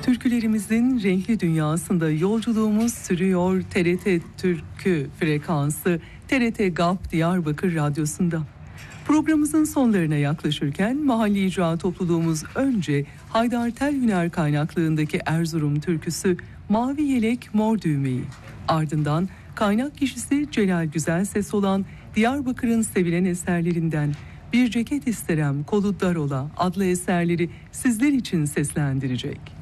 Türkülerimizin renkli dünyasında yolculuğumuz sürüyor. TRT Türkü frekansı TRT GAP Diyarbakır Radyosu'nda. Programımızın sonlarına yaklaşırken mahalli icra topluluğumuz önce Haydar Telhüner kaynaklığındaki Erzurum türküsü Mavi Yelek Mor Düğmeyi, ardından kaynak kişisi Celal Güzelses olan Diyarbakır'ın sevilen eserlerinden Bir Ceket İsterem Kolu Dar Ola adlı eserleri sizler için seslendirecek.